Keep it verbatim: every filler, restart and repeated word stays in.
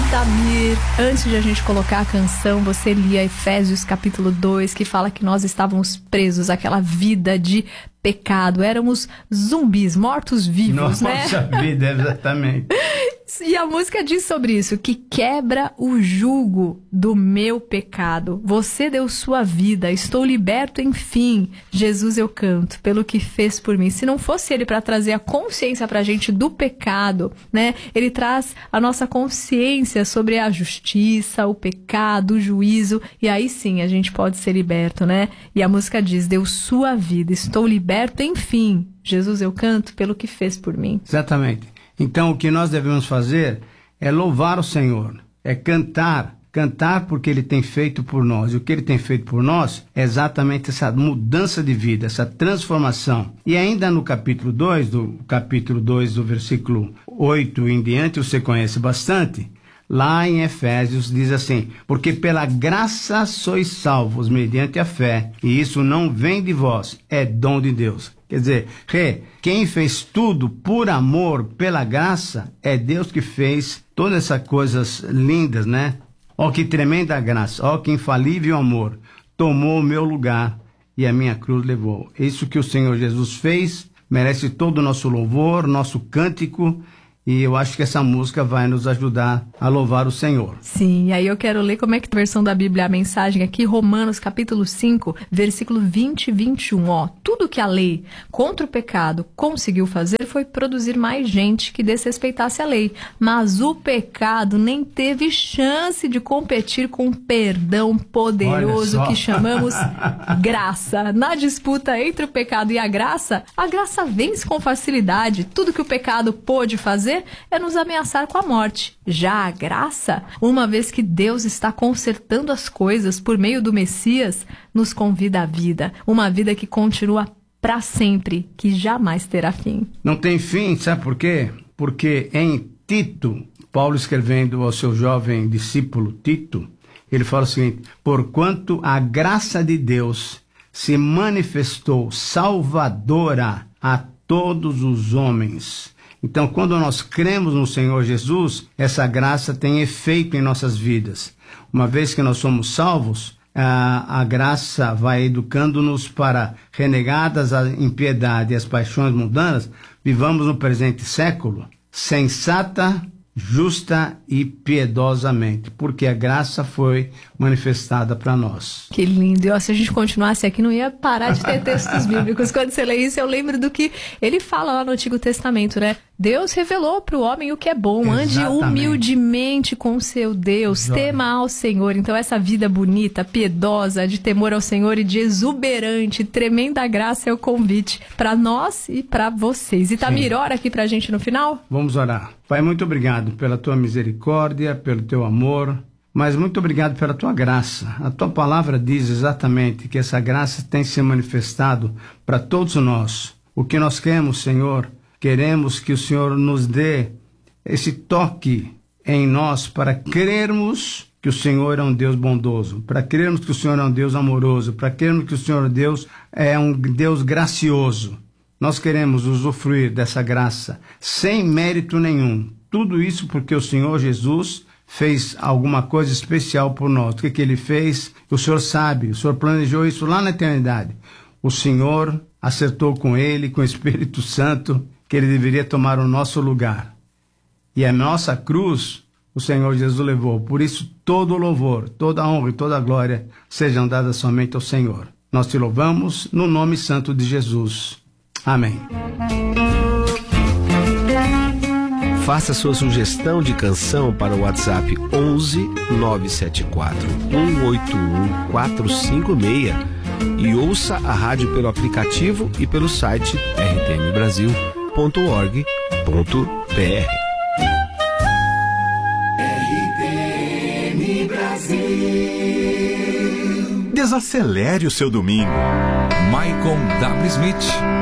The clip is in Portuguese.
Itamir, antes de a gente colocar a canção, você lia Efésios capítulo dois, que fala que nós estávamos presos àquela vida de pecado, éramos zumbis, mortos-vivos, Nossa né? Nossa vida, exatamente. E a música diz sobre isso, que quebra o jugo do meu pecado. Você deu sua vida, estou liberto, enfim. Jesus eu canto pelo que fez por mim. Se não fosse ele para trazer a consciência pra gente do pecado, né? Ele traz a nossa consciência sobre a justiça, o pecado, o juízo. E aí sim a gente pode ser liberto, né? E a música diz, deu sua vida, estou liberto, enfim. Jesus eu canto pelo que fez por mim. Exatamente. Então, o que nós devemos fazer é louvar o Senhor, é cantar, cantar porque Ele tem feito por nós. E o que Ele tem feito por nós é exatamente essa mudança de vida, essa transformação. E ainda no capítulo dois, do capítulo dois, do versículo oito em diante, você conhece bastante, lá em Efésios diz assim, porque pela graça sois salvos mediante a fé, e isso não vem de vós, é dom de Deus. Quer dizer, quem fez tudo por amor, pela graça, é Deus que fez todas essas coisas lindas, né? Ó que tremenda graça, ó que infalível amor, tomou o meu lugar e a minha cruz levou. Isso que o Senhor Jesus fez, merece todo o nosso louvor, nosso cântico, e eu acho que essa música vai nos ajudar a louvar o Senhor. Sim, e aí eu quero ler como é que a versão da Bíblia, a mensagem aqui, Romanos capítulo cinco, versículo vinte e vinte e um, ó. Tudo que a lei contra o pecado conseguiu fazer foi produzir mais gente que desrespeitasse a lei. Mas o pecado nem teve chance de competir com o perdão poderoso que chamamos graça. Na disputa entre o pecado e a graça, a graça vence com facilidade. Tudo que o pecado pôde fazer é nos ameaçar com a morte. Já a graça, uma vez que Deus está consertando as coisas por meio do Messias, nos convida à vida. Uma vida que continua para sempre, que jamais terá fim. Não tem fim, sabe por quê? Porque em Tito, Paulo escrevendo ao seu jovem discípulo Tito, ele fala o seguinte, porquanto a graça de Deus se manifestou salvadora a todos os homens. Então, quando nós cremos no Senhor Jesus, essa graça tem efeito em nossas vidas. Uma vez que nós somos salvos, a, a graça vai educando-nos para, renegadas a impiedade e as paixões mundanas, vivamos no presente século, sensata, justa e piedosamente, porque a graça foi manifestada para nós. Que lindo. E, ó, se a gente continuasse aqui, não ia parar de ter textos bíblicos. Quando você lê isso, eu lembro do que ele fala lá no Antigo Testamento, né? Deus revelou para o homem o que é bom. Ande humildemente com o seu Deus. Joia. Tema ao Senhor. Então, essa vida bonita, piedosa, de temor ao Senhor e de exuberante, tremenda graça é o convite para nós e para vocês. Itamir, ora aqui para a gente no final? Vamos orar. Pai, muito obrigado pela tua misericórdia, pelo teu amor, mas muito obrigado pela tua graça. A tua palavra diz exatamente que essa graça tem se manifestado para todos nós. O que nós queremos, Senhor, queremos que o Senhor nos dê esse toque em nós para crermos que o Senhor é um Deus bondoso, para crermos que o Senhor é um Deus amoroso, para crermos que o Senhor Deus é um Deus gracioso. Nós queremos usufruir dessa graça sem mérito nenhum. Tudo isso porque o Senhor Jesus fez alguma coisa especial por nós. O que, que Ele fez? O Senhor sabe, o Senhor planejou isso lá na eternidade. O Senhor acertou com Ele, com o Espírito Santo, que Ele deveria tomar o nosso lugar. E a nossa cruz, o Senhor Jesus levou. Por isso, todo o louvor, toda a honra e toda a glória sejam dadas somente ao Senhor. Nós te louvamos no nome santo de Jesus. Amém. Faça sua sugestão de canção para o WhatsApp onze nove sete quatro um oito um quatro cinco seis e ouça a rádio pelo aplicativo e pelo site r t m brasil ponto org ponto b r. R T M Brasil. Desacelere o seu domingo. Michael W. Smith.